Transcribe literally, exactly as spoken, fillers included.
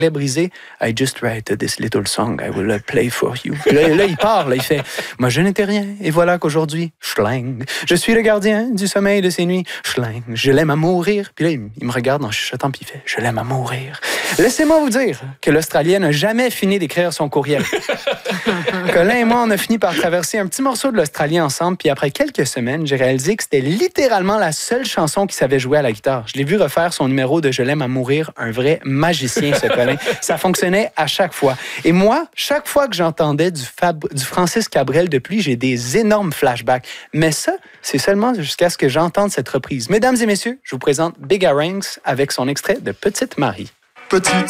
brisé. I just write this little song, I will play for you. Puis là, là, il part, là, il fait « Moi, je n'étais rien, et voilà qu'aujourd'hui, schling, je suis le gardien du sommeil de ces nuits, schling, je l'aime à mourir. » Puis là, il, il me regarde en chuchotant, puis il fait « Je l'aime à mourir. » Laissez-moi vous dire que l'Australien n'a jamais fini d'écrire son courriel. Colin et moi, on a fini par traverser un petit morceau de l'Australien ensemble, puis après quelques semaines, j'ai réalisé que c'était littéralement la seule chanson qu'il savait jouer à la guitare. Je l'ai vu refaire son numéro de « Je l'aime à mourir », un vrai magicien, ce Colin. Ça fonctionnait à chaque fois. Et moi, chaque fois que j'entendais du, Fab... du Francis Cabrel depuis, j'ai des énormes flashbacks. Mais ça, c'est seulement jusqu'à ce que j'entende cette reprise. Mesdames et messieurs, je vous présente Big Aranx avec son extrait de Petite Marie. Petite